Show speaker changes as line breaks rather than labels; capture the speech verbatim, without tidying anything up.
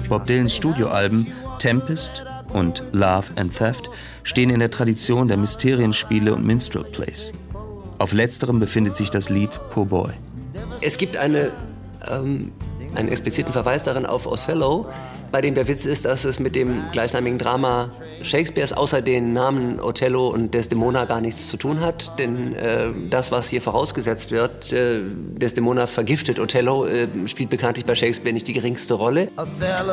Bob Dylans Studioalben Tempest und Love and Theft stehen in der Tradition der Mysterienspiele und Minstrel Plays. Auf letzterem befindet sich das Lied Poor Boy.
Es gibt eine, ähm, einen expliziten Verweis darin auf Othello, bei dem der Witz ist, dass es mit dem gleichnamigen Drama Shakespeares außer den Namen Othello und Desdemona gar nichts zu tun hat. Denn äh, das, was hier vorausgesetzt wird, äh, Desdemona vergiftet Othello, äh, spielt bekanntlich bei Shakespeare nicht die geringste Rolle.